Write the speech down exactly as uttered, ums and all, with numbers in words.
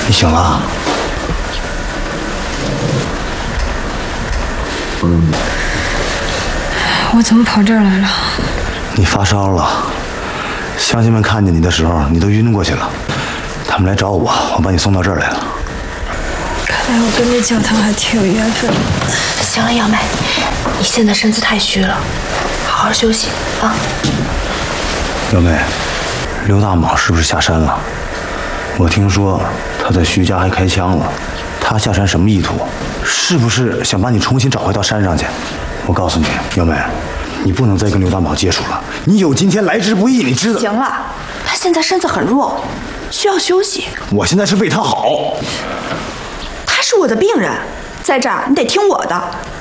你醒了？ 嗯。我怎么跑这儿来了？ 你发烧了，乡亲们看见你的时候，你都晕过去了。他们来找我，我把你送到这儿来了。 看来我跟这教堂还挺有缘分的。 行了，杨梅，你现在身子太虚了，好好休息啊。 小梅，刘大蟒是不是下山了？我听说他在徐家还开枪了。他下山什么意图？是不是想把你重新找回到山上去？我告诉你，小梅，你不能再跟刘大蟒接触了。你有今天来之不易，你知道？ 行了，他现在身子很弱，需要休息。 我现在是为他好。 他是我的病人，在这儿你得听我的。